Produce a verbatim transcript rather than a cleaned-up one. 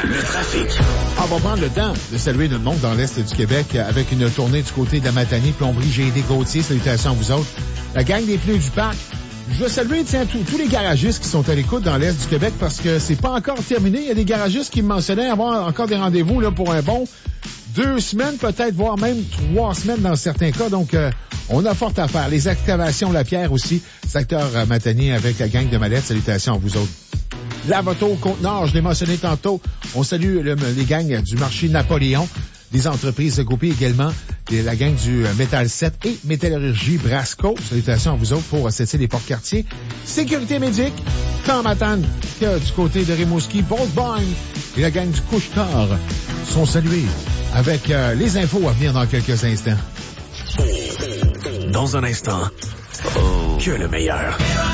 Le trafic. On va prendre le temps de saluer notre monde dans l'Est du Québec avec une tournée du côté de la Matanie, Plomberie, G D Gauthier. Salutations à vous autres. La gang des pneus du parc. Je veux saluer, tiens, tous, tous les garagistes qui sont à l'écoute dans l'Est du Québec parce que c'est pas encore terminé. Il y a des garagistes qui me mentionnaient avoir encore des rendez-vous là pour un bon deux semaines, peut-être, voire même trois semaines dans certains cas. Donc, euh, on a fort à faire. Les excavations La Pierre aussi, secteur euh, Matanie avec la gang de Mallette. Salutations à vous autres. La moto Côte-Nord, je l'ai mentionné tantôt. On salue le, les gangs du marché Napoléon, des entreprises groupées également, et la gang du Métal sept et Métallurgie Brasco. Salutations à vous autres pour cesser les portes-quartiers. Sécurité médique, tant Matane que du côté de Rimouski, Volkswagen et la gang du Couche-Tard sont salués avec euh, les infos à venir dans quelques instants. Dans un instant, oh, que le meilleur.